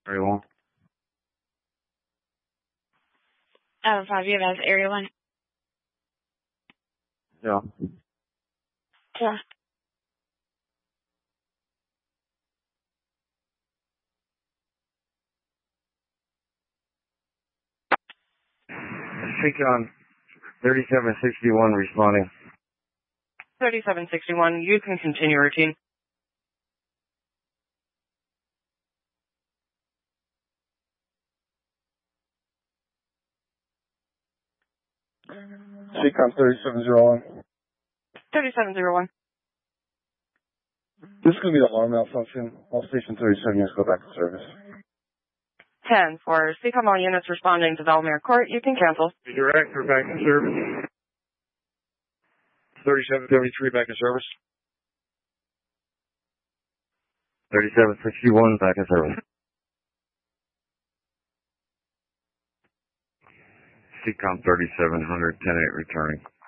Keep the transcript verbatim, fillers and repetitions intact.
Area one. Adam five, you have area one. Yeah. Yeah. Seacon thirty-seven sixty-one responding. thirty-seven sixty-one, you can continue routine. Seacon thirty-seven oh one. thirty-seven oh one. This is going to be the alarm malfunction. All station thirty-seven units go back to service. ten for C COM all units responding to Valmere Court, you can cancel. Direct, we're back in service. thirty-seven seventy-three back in service. thirty-seven sixty-one back in service. Seacom thirty-seven hundred, ten eight returning.